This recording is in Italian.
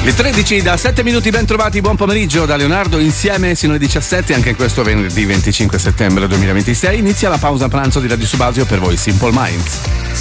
Le 13 da 7 minuti, ben trovati, buon pomeriggio da Leonardo, insieme sino alle 17, anche questo venerdì 25 settembre 2026, inizia la pausa pranzo di Radio Subasio per voi Simple Minds.